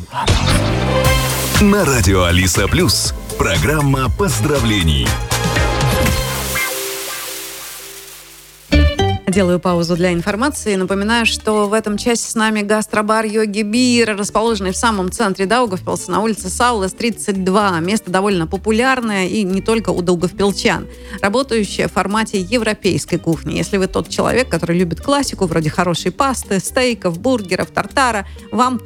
На радио Алиса Плюс. Программа поздравлений. Делаю паузу для информации. Напоминаю, что в этом часе с нами гастробар Йоги Бир, расположенный в самом центре Даугавпилса на улице Саулас, 32. Место довольно популярное и не только у даугавпилчан. Работающее в формате европейской кухни. Если вы тот человек, который любит классику, вроде хорошей пасты, стейков, бургеров, тартара, вам